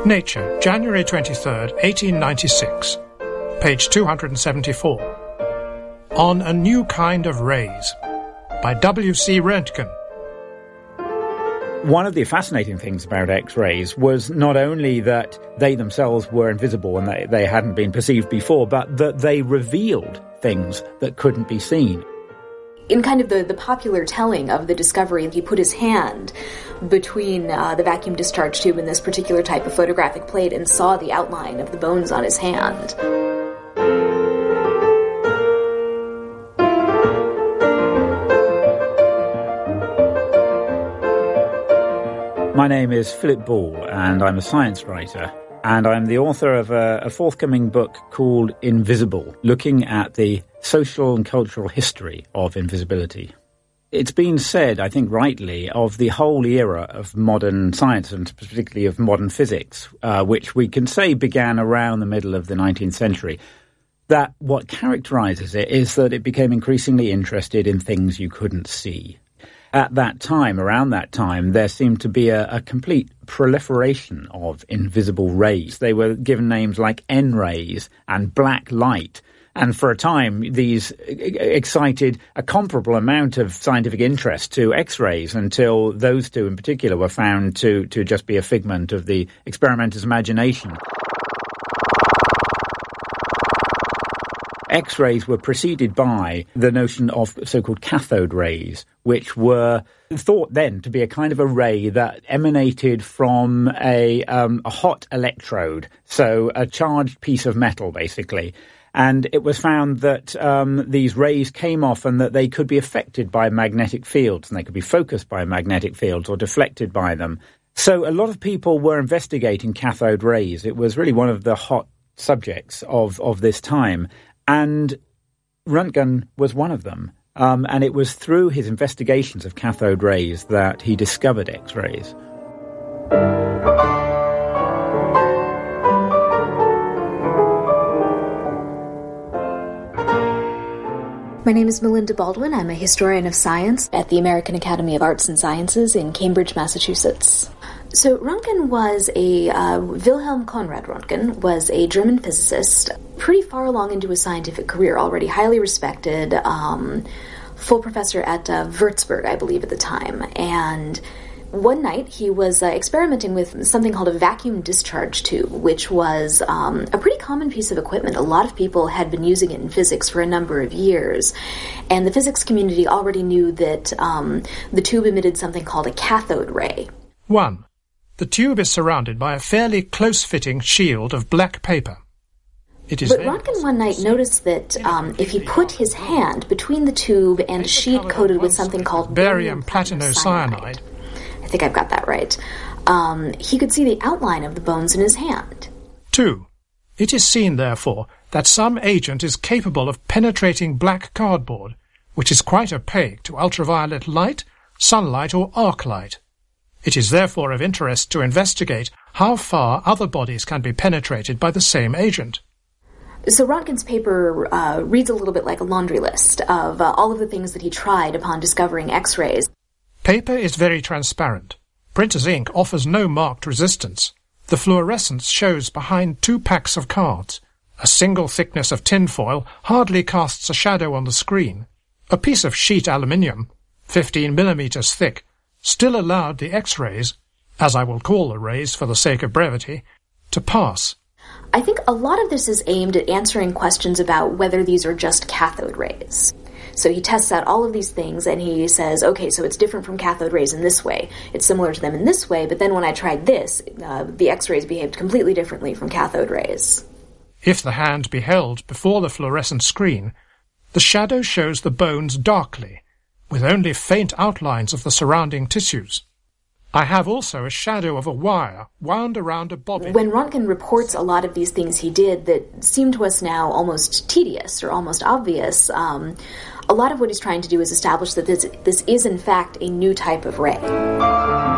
Nature, January 23rd, 1896. Page 274. On a New Kind of Rays, by W.C. Röntgen. One of the fascinating things about X-rays was not only that they themselves were invisible and that they hadn't been perceived before, but that they revealed things that couldn't be seen. In kind of the popular telling of the discovery, he put his hand between the vacuum discharge tube and this particular type of photographic plate and saw the outline of the bones on his hand. My name is Philip Ball, and I'm a science writer. And I'm the author of a forthcoming book called Invisible, looking at the social and cultural history of invisibility. It's been said, I think rightly, of the whole era of modern science, and particularly of modern physics, which we can say began around the middle of the 19th century, that what characterizes it is that it became increasingly interested in things you couldn't see. At that time, around that time, there seemed to be a complete proliferation of invisible rays. They were given names like N-rays and black light. And for a time, these excited a comparable amount of scientific interest to X-rays until those two in particular were found to just be a figment of the experimenter's imagination. X-rays were preceded by the notion of so-called cathode rays, which were thought then to be a kind of a ray that emanated from a hot electrode, so a charged piece of metal, basically. And it was found that these rays came off and that they could be affected by magnetic fields, and they could be focused by magnetic fields or deflected by them. So a lot of people were investigating cathode rays. It was really one of the hot subjects of this time. And Röntgen was one of them. And it was through his investigations of cathode rays that he discovered X-rays. My name is Melinda Baldwin. I'm a historian of science at the American Academy of Arts and Sciences in Cambridge, Massachusetts. So Röntgen was Wilhelm Conrad Röntgen was a German physicist, pretty far along into his scientific career, already highly respected, full professor at Würzburg, I believe, at the time. And one night he was experimenting with something called a vacuum discharge tube, which was a pretty common piece of equipment. A lot of people had been using it in physics for a number of years. And the physics community already knew that the tube emitted something called a cathode ray. 1. The tube is surrounded by a fairly close-fitting shield of black paper. But Röntgen one night noticed that if he put his hand between the tube and a sheet coated with something called barium platinocyanide, I think I've got that right, he could see the outline of the bones in his hand. 2. It is seen, therefore, that some agent is capable of penetrating black cardboard, which is quite opaque to ultraviolet light, sunlight, or arc light. It is therefore of interest to investigate how far other bodies can be penetrated by the same agent. So Röntgen's paper reads a little bit like a laundry list of all of the things that he tried upon discovering X-rays. Paper is very transparent. Printer's ink offers no marked resistance. The fluorescence shows behind 2 packs of cards. A single thickness of tinfoil hardly casts a shadow on the screen. A piece of sheet aluminium, 15 millimeters thick, still allowed the X-rays, as I will call the rays for the sake of brevity, to pass. I think a lot of this is aimed at answering questions about whether these are just cathode rays. So he tests out all of these things and he says, okay, so it's different from cathode rays in this way. It's similar to them in this way, but then when I tried this, the X-rays behaved completely differently from cathode rays. If the hand be held before the fluorescent screen, the shadow shows the bones darkly, with only faint outlines of the surrounding tissues. I have also a shadow of a wire wound around a bobbin. When Röntgen reports a lot of these things he did that seem to us now almost tedious or almost obvious, a lot of what he's trying to do is establish that this is in fact a new type of ray.